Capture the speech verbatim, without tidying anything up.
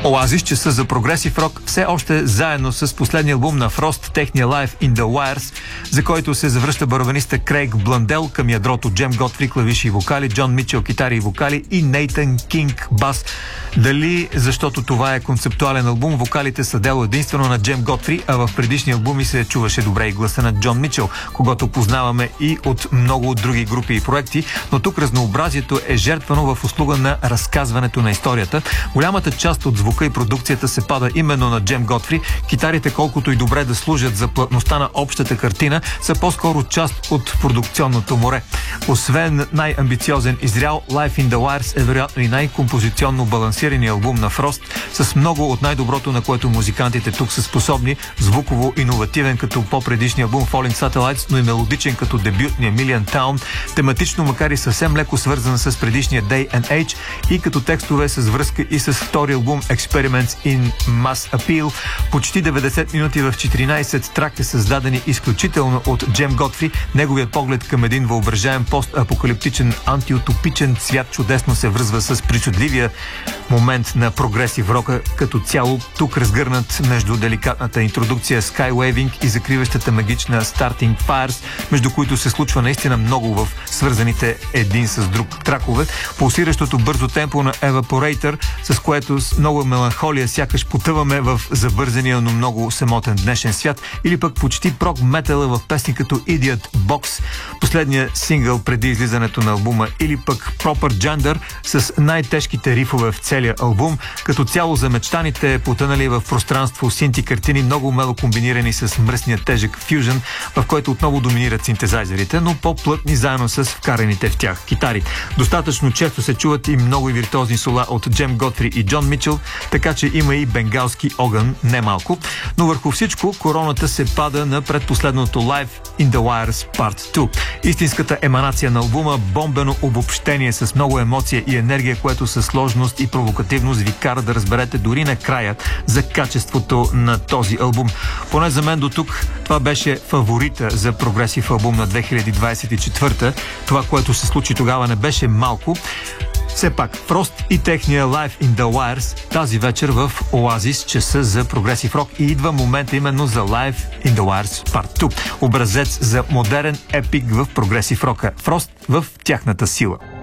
Оазис, часа за прогресив рок, все още заедно с последния албум на Frost, техния Live in the Wires, за който се завръща барабаниста Крейг Бландел, към ядрото Джем Готфри, клавиши и вокали, Джон Мичел, китари и вокали и Нейтан Кинг, бас. Дали защото това е концептуален албум, вокалите са дело единствено на Джем Готфри, а в предишни албуми се чуваше добре и гласа на Джон Мичел, когато познаваме и от много други групи и проекти, но тук разнообразието е жертвано в услуга на разказването на историята. Голямата част от звука и продукцията се пада именно на Джем Готфри. Китарите, колкото и добре да служат за плътността на общата картина, са по-скоро част от продукционното море. Освен най-амбициозен и зрял, Live in the Wires е вероятно и най-композиционно балансирания албум на Frost, с много от най-доброто, на което музикантите тук са способни, звуково иновативен като по-предишния албум Falling Satellites, но и мелодичен като дебютния Million Town, тематично, макар и съвсем леко свързан с предишния Day and Age, и като текстове с връзка и с втори албум Experiments in Mass Appeal. Почти деветдесет минути в четиринайсет трака, създадени изключително от Джем Готфри. Неговият поглед към един въображаем постапокалиптичен антиутопичен свят чудесно се връзва с причудливия момент на прогресив рока като цяло, тук разгърнат между деликатната интродукция Skywaving и закриващата магична Starting Fires, между които се случва наистина много в свързаните един с друг тракове. Пулсиращото бързо темпо на Evaporator, с което с много меланхолия сякаш потъваме в забързания, но много самотен днешен свят, или пък почти прок метала в песни като Idiot Box, последния сингъл преди излизането на албума, или пък Proper Gender с най-тежките рифове в целия албум. Като цяло замечтаните потънали в пространство синти картини, много мело комбинирани с мръсния тежък фюжън, в който отново доминират синтезайзерите, но по-плътни заедно с вкараните в тях китари. Достатъчно често се чуват и много и виртуозни сола от Джем Готфри и Джон Мичел, така че има и бенгалски огън, не малко. Но върху всичко короната се пада на предпоследното Live in the Wires Part две. Истинската еманация на албума, бомбено обобщение с много емоция и енергия, което със сложност и провокативност ви кара да разберете дори накрая за качеството на този албум. Поне за мен до тук това беше фаворита за прогресив албум на две хиляди двайсет и четвърта. Това, което се случи тогава, не беше малко. Все пак, Frost и техния Live in the Wires тази вечер в Оазис, часа за прогресив рок, и идва момента именно за Live in the Wires Part две. Образец за модерен епик в прогресив рока. Frost в тяхната сила.